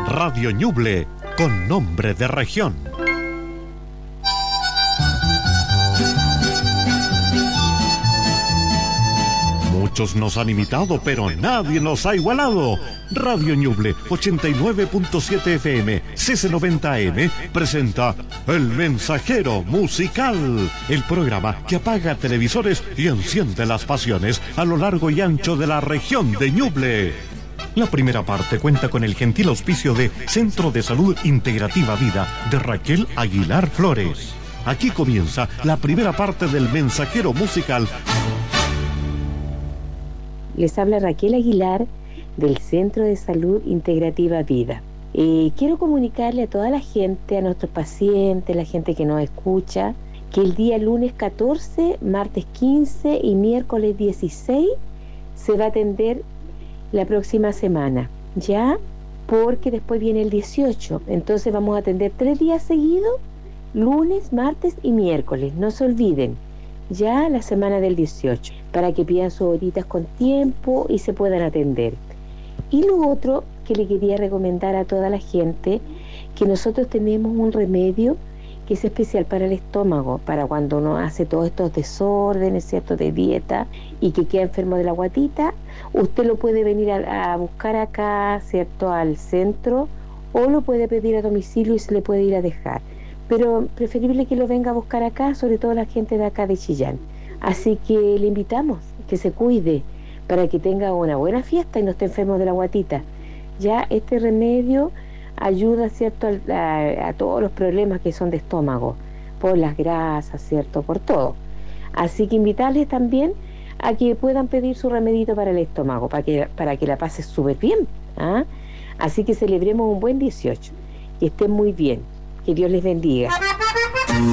Radio Ñuble, con nombre de región. Muchos nos han imitado, pero nadie nos ha igualado. Radio Ñuble 89.7 FM, CC90M presenta El Mensajero Musical, el programa que apaga televisores y enciende las pasiones a lo largo y ancho de la región de Ñuble. La primera parte cuenta con el gentil auspicio de Centro de Salud Integrativa Vida de Raquel Aguilar Flores. Aquí comienza la primera parte del Mensajero Musical. Les habla Raquel Aguilar del Centro de Salud Integrativa Vida. Quiero comunicarle a toda la gente, a nuestros pacientes, la gente que nos escucha, que el día lunes 14, martes 15 y miércoles 16 se va a atender la próxima semana, ¿ya? Porque después viene el 18, entonces vamos a atender 3 días seguidos, lunes, martes y miércoles, no se olviden. Ya la semana del 18, para que pidan sus horitas con tiempo y se puedan atender. Y lo otro que le quería recomendar a toda la gente, que nosotros tenemos un remedio que es especial para el estómago, para cuando uno hace todos estos desórdenes, ¿cierto?, de dieta y que queda enfermo de la guatita. Usted lo puede venir a buscar acá, ¿cierto?, al centro, o lo puede pedir a domicilio y se le puede ir a dejar. Pero preferible que lo venga a buscar acá, sobre todo la gente de acá de Chillán. Así que le invitamos que se cuide para que tenga una buena fiesta y no esté enfermo de la guatita. Ya este remedio ayuda, ¿cierto?, a todos los problemas que son de estómago, por las grasas, ¿cierto?, por todo. Así que invitarles también a que puedan pedir su remedito para el estómago, para que la pase súper bien, ¿ah? Así que celebremos un buen 18. Que estén muy bien. Que Dios les bendiga.